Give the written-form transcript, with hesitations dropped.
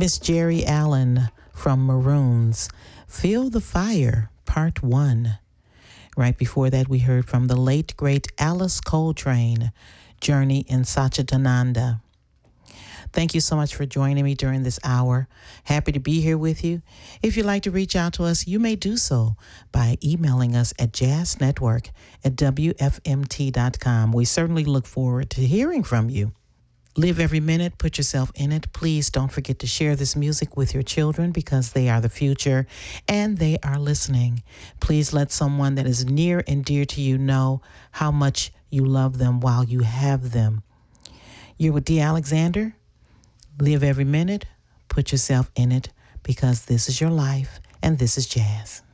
Miss Jerry Allen from Maroons, Feel the Fire, Part 1. Right before that, we heard from the late, great Alice Coltrane, Journey in Satchidananda. Thank you so much for joining me during this hour. Happy to be here with you. If you'd like to reach out to us, you may do so by emailing us at jazznetwork@wfmt.com. We certainly look forward to hearing from you. Live every minute, put yourself in it. Please don't forget to share this music with your children because they are the future and they are listening. Please let someone that is near and dear to you know how much you love them while you have them. You're with Dee Alexander. Live every minute, put yourself in it because this is your life and this is jazz.